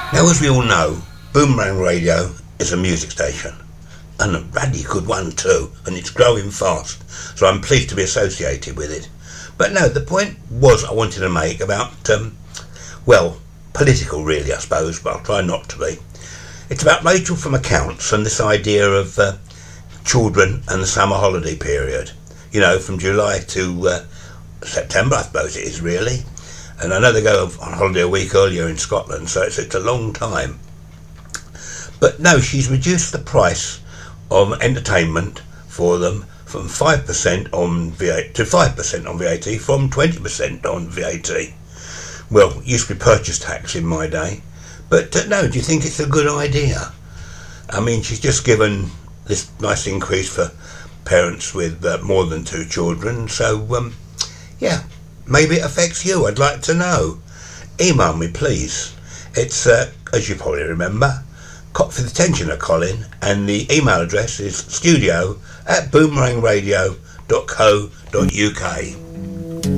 Now, as we all know, Boomerang Radio is a music station, and a bloody good one too, and it's growing fast, so I'm pleased to be associated with it. But no, the point I wanted to make about, political really, I suppose, but I'll try not to be. It's about Rachel from accounts and this idea of children and the summer holiday period. You know, from July to September, I suppose it is really. And I know they go on holiday a week earlier in Scotland, so it's a long time. But no, she's reduced the price of entertainment for them from 5% on VAT to 5% on VAT from 20% on VAT. Well, it used to be purchase tax in my day. But no, do you think it's a good idea? I mean, she's just given this nice increase for parents with more than 2 children. So, maybe it affects you. I'd like to know. Email me, please. It's, as you probably remember, for the attention of Colin, and the email address is studio@boomerangradio.co.uk.